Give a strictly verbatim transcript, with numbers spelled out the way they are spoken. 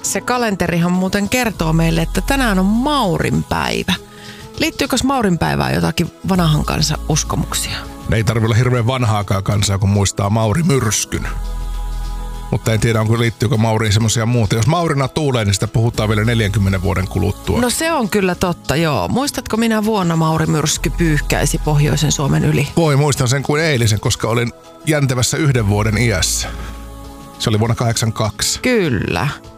Se kalenterihan muuten kertoo meille, että tänään on Maurin päivä. Liittyykö Maurin päivään jotakin vanhan kansan uskomuksia? Ei tarvitse olla hirveän vanhaakaan kansaa, kun muistaa Mauri-myrskyn. Mutta en tiedä, onko liittyykö Mauriin semmoisia muuta. Jos Maurina tuulee, niin sitä puhutaan vielä neljänkymmenen vuoden kuluttua. No se on kyllä totta, joo. Muistatko minä vuonna Mauri-myrsky pyyhkäisi pohjoisen Suomen yli? Voi, muistan sen kuin eilisen, koska olin jäntevässä yhden vuoden iässä. Se oli vuonna kahdeksankymmentäkaksi. Kyllä.